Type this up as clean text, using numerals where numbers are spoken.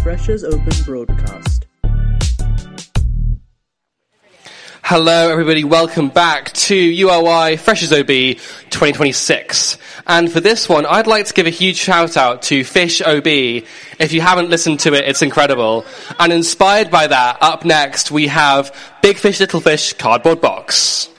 Freshers Open broadcast. Hello everybody, welcome back to URY Freshers OB 2026. And for this one, I'd like to give a huge shout out to Fish OB. If you haven't listened to it, it's incredible. And inspired by that, up next we have Big Fish Little Fish Cardboard Box.